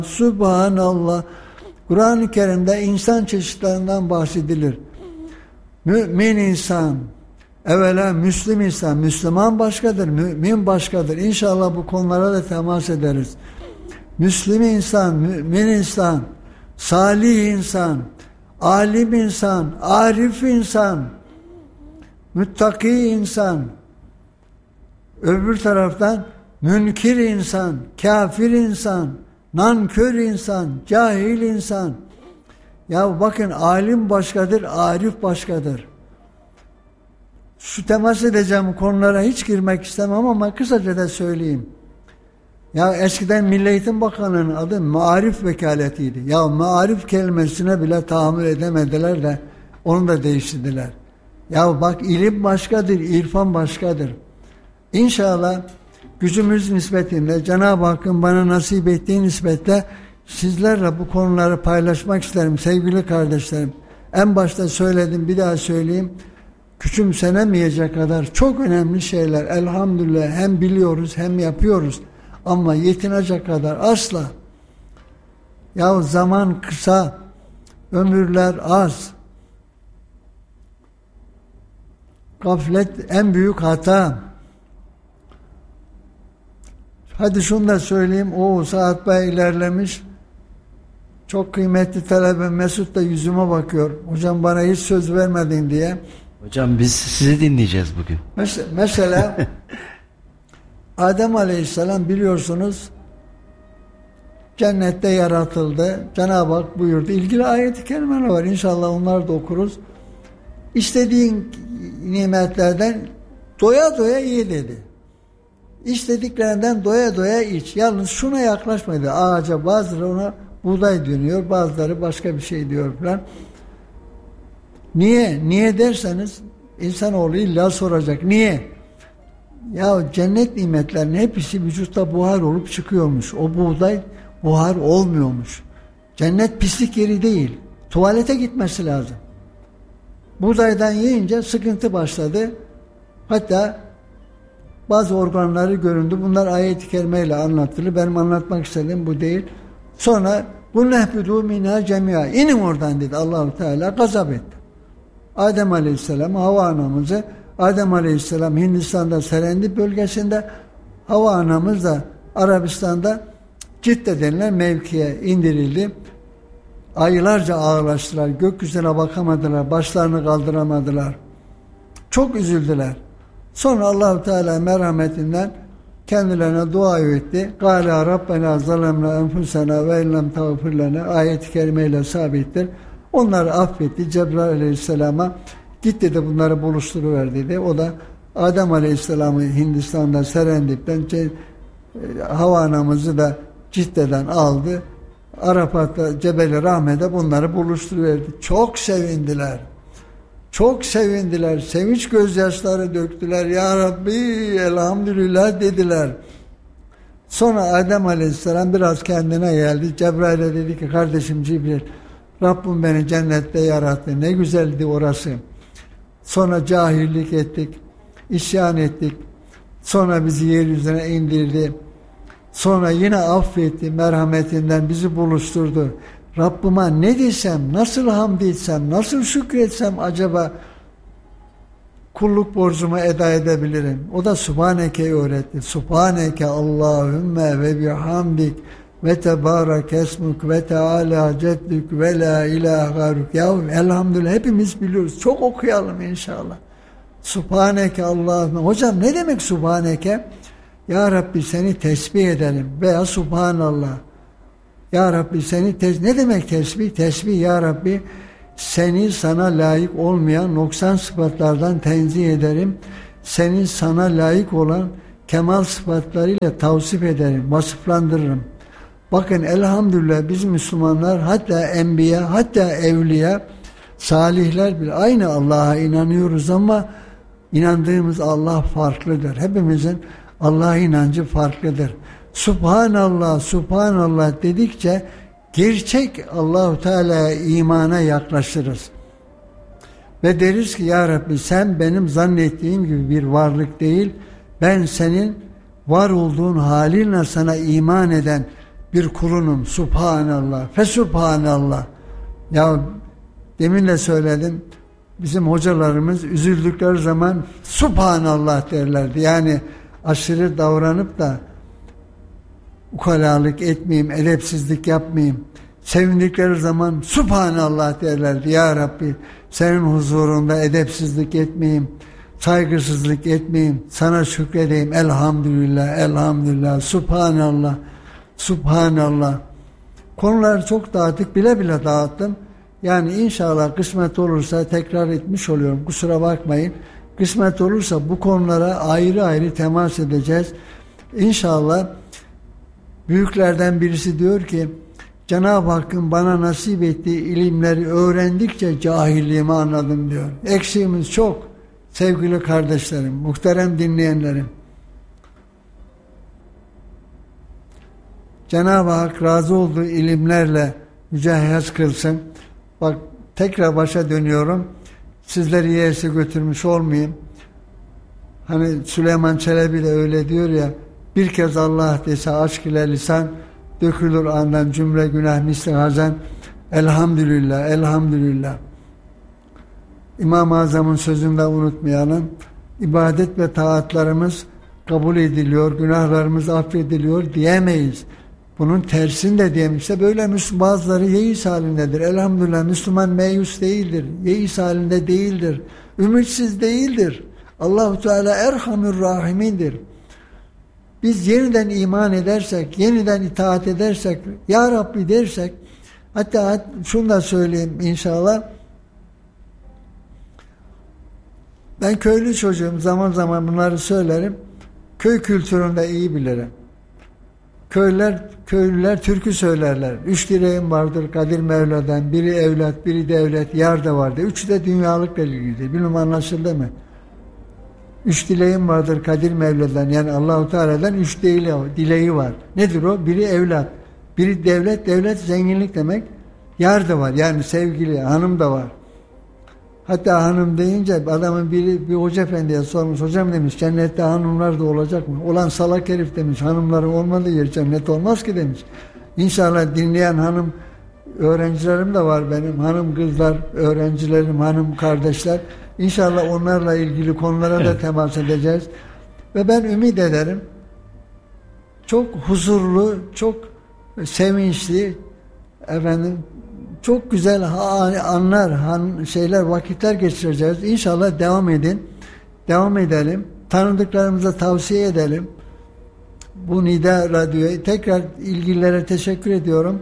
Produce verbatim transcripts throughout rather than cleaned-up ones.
Subhanallah. Kur'an-ı Kerim'de insan çeşitlerinden bahsedilir. Mümin insan, evvela Müslüm insan, Müslüman başkadır, mümin başkadır. İnşallah bu konulara da temas ederiz. Müslüm insan, mümin insan, salih insan, alim insan, arif insan, müttaki insan. Öbür taraftan münkir insan, kafir insan, nankör insan, cahil insan. Ya bakın, alim başkadır, arif başkadır. Şu temas edeceğim konulara hiç girmek istemem ama kısaca da söyleyeyim. Ya eskiden Milli Eğitim Bakanlığı'nın adı Maarif Vekaletiydi. Ya maarif kelimesine bile tahammül edemediler de onu da değiştirdiler. Ya bak, ilim başkadır, irfan başkadır. İnşallah gücümüz nispetinde, Cenab-ı Hakk'ın bana nasip ettiği nispetle sizlerle bu konuları paylaşmak isterim sevgili kardeşlerim. En başta söyledim, bir daha söyleyeyim. Küçümsenemeyecek kadar çok önemli şeyler elhamdülillah hem biliyoruz hem yapıyoruz. Ama yetinecek kadar asla. Ya zaman kısa, ömürler az. Gaflet en büyük hata. Hadi şunu da söyleyeyim. O saat bayağı ilerlemiş. Çok kıymetli talebem Mesut da yüzüme bakıyor. Hocam bana hiç söz vermedin diye. Hocam biz sizi dinleyeceğiz bugün. Mesela, mesela Adem Aleyhisselam biliyorsunuz cennette yaratıldı. Cenab-ı Hak buyurdu. İlgili ayet-i kerimeler var. İnşallah onları da okuruz. İstediğin nimetlerden doya doya ye dedi. İstediklerinden doya doya iç. Yalnız şuna yaklaşma dedi. Ağaca bazıları ona buğday dönüyor, bazıları başka bir şey diyor falan. Niye? Niye derseniz insanoğlu illa soracak. Niye? Ya cennet nimetlerinin hepsi vücutta buhar olup çıkıyormuş. O buğday buhar olmuyormuş. Cennet pislik yeri değil. Tuvalete gitmesi lazım. Buğdaydan yiyince sıkıntı başladı. Hatta bazı organları göründü. Bunlar ayet-i kerimeyle anlatılır. Benim anlatmak istediğim bu değil. Sonra bu nehbidû minâ cemî'a. İnin oradan dedi Allah-u Teala, gazap etti. Adem Aleyhisselam, Havva anamızı, Adem Aleyhisselam Hindistan'da Serendip bölgesinde, Havva anamız da Arabistan'da Cidde denilen mevkiye indirildi. Aylarca ağlaştılar, gökyüzüne bakamadılar, başlarını kaldıramadılar. Çok üzüldüler. Sonra Allah-u Teala merhametinden kendilerine dua etti. Gâlâ Rabbena zalemna enfusena ve illem tağfir lena ayet-i kerimeyle sabittir. Onları affetti. Cebrail Aleyhisselam'a git dedi, bunları buluşturuver dedi. O da Adem Aleyhisselam'ı Hindistan'da Serendip'ten Havva anamızı da Cidde'den aldı. Arafat'ta Cebel-i Rahmet'e bunları buluşturuverdi. Çok sevindiler. Çok sevindiler. Sevinç gözyaşları döktüler. Ya Rabbi elhamdülillah dediler. Sonra Adem Aleyhisselam biraz kendine geldi. Cebrail'e dedi ki, kardeşim Cibril, Rabbim beni cennette yarattı. Ne güzeldi orası. Sonra cahillik ettik. İsyan ettik. Sonra bizi yeryüzüne indirdi. Sonra yine affetti. Merhametinden bizi buluşturdu. Rabbime ne desem, nasıl hamd etsem, nasıl şükretsem acaba kulluk borcumu eda edebilirim? O da Subhaneke'yi öğretti. Subhaneke Allahümme ve bihamdik ve tebarek esmuk ve teala ceddük ve la ilahe garuk. Ya elhamdülillah hepimiz biliyoruz. Çok okuyalım inşallah. Subhaneke Allahümme. Hocam ne demek Subhaneke? Ya Rabbi seni tesbih edelim veya Subhanallah. Ya Rabbi seni tesbih. Ne demek tesbih? Tesbih ya Rabbi seni sana layık olmayan noksan sıfatlardan tenzih ederim. Seni sana layık olan kemal sıfatlarıyla tavsif ederim, vasıflandırırım. Bakın elhamdülillah biz Müslümanlar, hatta enbiya, hatta evliya, salihler bile aynı Allah'a inanıyoruz ama inandığımız Allah farklıdır. Hepimizin Allah'a inancı farklıdır. Subhanallah, Subhanallah dedikçe gerçek Allah-u Teala'ya imana yaklaşırız. Ve deriz ki ya Rabbi sen benim zannettiğim gibi bir varlık değil, ben senin var olduğun halinle sana iman eden bir kulunum. Subhanallah. Fesubhanallah. Ya demin de söyledim. Bizim hocalarımız üzüldükleri zaman Subhanallah derlerdi. Yani aşırı davranıp da ukalalık etmeyeyim, edepsizlik yapmayayım. Sevindikleri zaman Subhanallah derlerdi. Ya Rabbi senin huzurunda edepsizlik etmeyeyim, saygısızlık etmeyeyim, sana şükredeyim. Elhamdülillah, elhamdülillah, Subhanallah, Subhanallah. Konuları çok dağıttık, bile bile dağıttım. Yani inşallah kısmet olursa tekrar etmiş oluyorum. Kusura bakmayın. Kısmet olursa bu konulara ayrı ayrı temas edeceğiz. İnşallah büyüklerden birisi diyor ki Cenab-ı Hakk'ın bana nasip ettiği ilimleri öğrendikçe cahilliğimi anladım diyor. Eksiğimiz çok sevgili kardeşlerim, muhterem dinleyenlerim. Cenab-ı Hak razı olduğu ilimlerle mücahhez kılsın. Bak tekrar başa dönüyorum. Sizleri yerse götürmüş olmayayım. Hani Süleyman Çelebi de öyle diyor ya, bir kez Allah dese aşk ile lisan, dökülür andan cümle günah misli hazan. Elhamdülillah, elhamdülillah. İmam-ı Azam'ın sözünü de unutmayalım. İbadet ve taatlarımız kabul ediliyor, günahlarımız affediliyor diyemeyiz. Bunun tersini de diyemişse böyle bazıları yeis halindedir. Elhamdülillah Müslüman meyus değildir. Yeis halinde değildir. Ümitsiz değildir. Allahu Teala Erhamür Rahimindir. Biz yeniden iman edersek, yeniden itaat edersek, Ya Rabbi dersek, hatta şunu da söyleyeyim inşallah. Ben köylü çocuğum, zaman zaman bunları söylerim. Köy kültürünü de iyi bilirim. Köylüler, köylüler türkü söylerler. Üç dileğim vardır Kadir Mevla'dan. Biri evlat, biri devlet, yar da vardır. Üçü de dünyalıkla ilgili. Bilmem anlaşıldı mı? Üç dileğim vardır Kadir Mevla'dan. Yani Allah-u Teala'dan üç dileği, dileği var. Nedir o? Biri evlat, biri devlet. Devlet zenginlik demek. Yar da var. Yani sevgili, hanım da var. Hatta hanım deyince adamın biri bir hoca efendiye sormuş. Hocam demiş, cennette hanımlar da olacak mı? Olan salak herif demiş. Hanımları olmadığı yer cennet olmaz ki demiş. İnşallah dinleyen hanım öğrencilerim de var benim. Hanım kızlar, öğrencilerim, hanım kardeşler. İnşallah onlarla ilgili konulara da evet. temas edeceğiz. Ve ben ümit ederim. Çok huzurlu, çok sevinçli, efendim, çok güzel anlar, şeyler, vakitler geçireceğiz. İnşallah devam edin. Devam edelim. Tanıdıklarımıza tavsiye edelim. Bu Nida Radyo'ya tekrar ilgililere teşekkür ediyorum.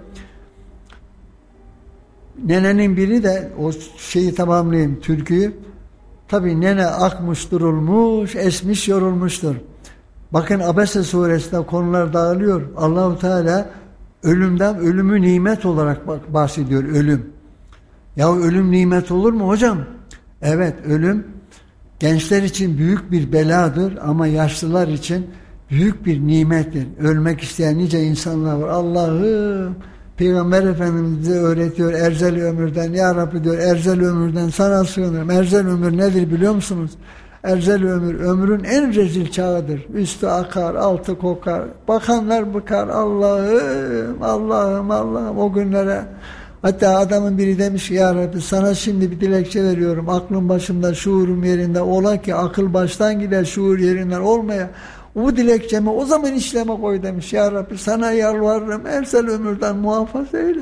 Nenenin biri de o şeyi tamamlayayım, türküyü. Tabii nene akmış durulmuş, esmiş yorulmuştur. Bakın Abese suresinde konular dağılıyor. Allahu Teala ölümden, ölümü nimet olarak bahsediyor, ölüm. Ya ölüm nimet olur mu hocam? Evet, ölüm gençler için büyük bir beladır ama yaşlılar için büyük bir nimettir. Ölmek isteyen nice insanlar var. Allah'ım, Peygamber Efendimiz bize öğretiyor erzel ömürden. Ya Rabbi diyor, erzel ömürden sana sığınırım. Erzel ömür nedir biliyor musunuz? Erzel ömür, ömrün en rezil çağıdır. Üstü akar, altı kokar. Bakanlar bıkar. Allah'ım, Allah'ım, Allah'ım o günlere. Hatta adamın biri demiş ki, Ya Rabbi sana şimdi bir dilekçe veriyorum. Aklım başımda, şuurum yerinde. Ola ki akıl baştan gider, şuur yerinden olmaya. Bu dilekçemi o zaman işleme koy demiş. Ya Rabbi sana yalvarırım. Erzel ömürden muhafaza eyle.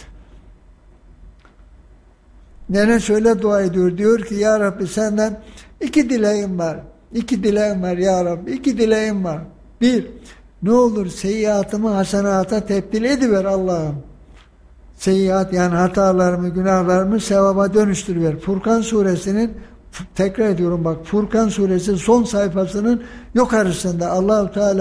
Nene şöyle dua ediyor. Diyor ki Ya Rabbi senden iki dileğim var. İki dileğim var Ya Rabbi. İki dileğim var. Bir, ne olur seyyiatımı hasenata tebdil ediver Allah'ım. Seyyiat yani hatalarımı, günahlarımı sevaba dönüştürüver. Furkan suresinin, tekrar ediyorum bak, Furkan suresi son sayfasının yukarısında Allah-u Teala